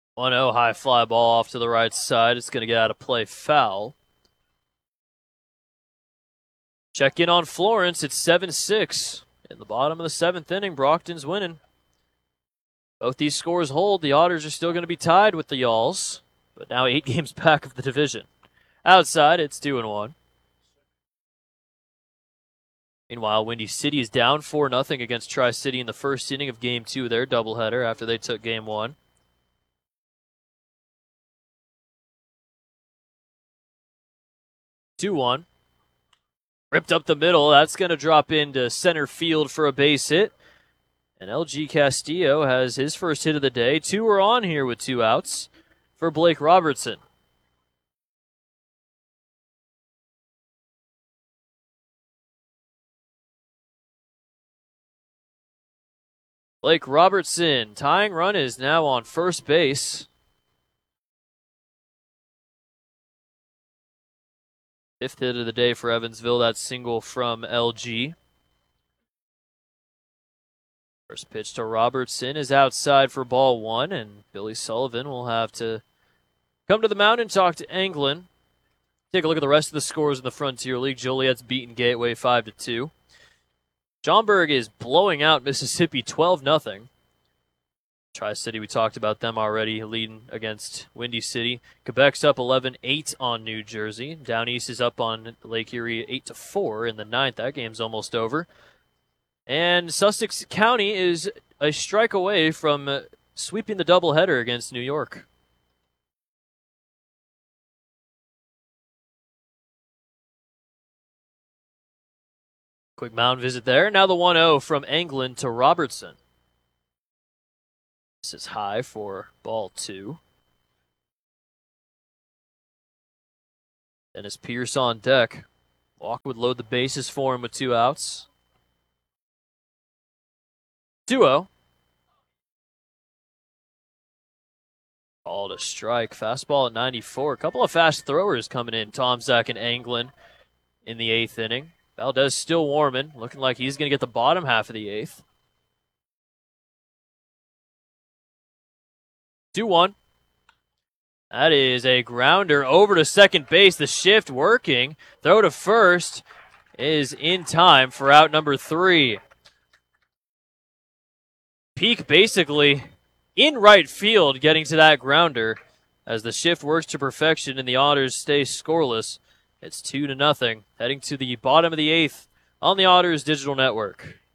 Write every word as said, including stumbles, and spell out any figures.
one oh high fly ball off to the right side. It's going to get out of play, foul. Check in on Florence. It's seven six. In the bottom of the seventh inning, Brockton's winning. Both these scores hold. The Otters are still going to be tied with the Yalls, but now eight games back of the division. Outside, it's two and one. Meanwhile, Windy City is down four nothing against Tri-City in the first inning of Game two of their doubleheader after they took Game one. two one. Ripped up the middle. That's going to drop into center field for a base hit. And L G Castillo has his first hit of the day. Two are on here with two outs for Blake Robertson. Blake Robertson, tying run, is now on first base. Fifth hit of the day for Evansville. That single from L G. First pitch to Robertson is outside for ball one, and Billy Sullivan will have to come to the mound and talk to Anglin. Take a look at the rest of the scores in the Frontier League. Joliet's beaten Gateway five to two. Schaumburg is blowing out Mississippi twelve nothing. Tri-City, we talked about them already, leading against Windy City. Quebec's up eleven eight on New Jersey. Down East is up on Lake Erie eight to four in the ninth. That game's almost over. And Sussex County is a strike away from sweeping the doubleheader against New York. Quick mound visit there. Now the one oh from Anglin to Robertson. This is high for ball two. Dennis Pierce on deck. Walk would load the bases for him with two outs. two oh. Called a strike. Fastball at ninety-four. A couple of fast throwers coming in. Tom Zach and Anglin in the eighth inning. Valdez still warming. Looking like he's going to get the bottom half of the eighth. two one. That is a grounder over to second base. The shift working. Throw to first is in time for out number three. Peak basically in right field getting to that grounder as the shift works to perfection and the Otters stay scoreless. It's two to nothing. Heading to the bottom of the eighth on the Otters Digital Network.